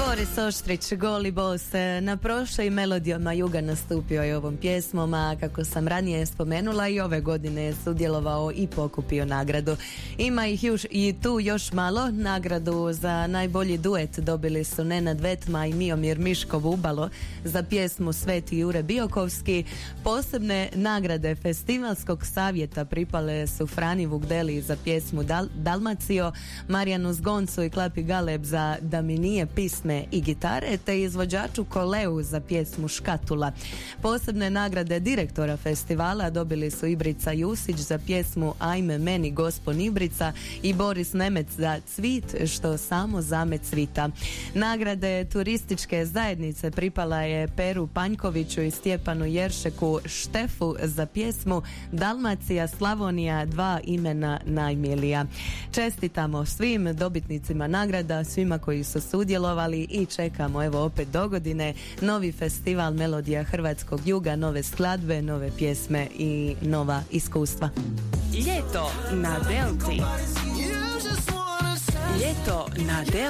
Boris Oštrić, Goli bos, na prošloj Melodijama Juga nastupio je ovom pjesmom, a kako sam ranije spomenula i ove godine je sudjelovao i pokupio nagradu. Ima ih i tu još malo. Nagradu za najbolji duet dobili su Nenad Vetma i Miomir Miškov Ubalo za pjesmu Sveti Jure Biokovski. Posebne nagrade Festivalskog savjeta pripale su Frani Vugdeli za pjesmu Dalmacio, Marijanu Zgoncu i Klapi Galeb za Da mi nije pisme i gitare, te izvođaču Koleu za pjesmu Škatula. Posebne nagrade direktora festivala dobili su Ibrica Jusić za pjesmu Ajme meni gospon Ibrica i Boris Nemec za Cvit što samo zamet cvita. Nagrade turističke zajednice pripala je Peru Panjkoviću i Stjepanu Jeršeku Štefu za pjesmu Dalmacija Slavonija, dva imena najmilija. Čestitamo svim dobitnicima nagrada, svima koji su sudjelovali i čekamo evo opet dogodine novi festival Melodija Hrvatskog juga, nove skladbe, nove pjesme i nova iskustva. Ljeto na Delti. Ljeto na Delti.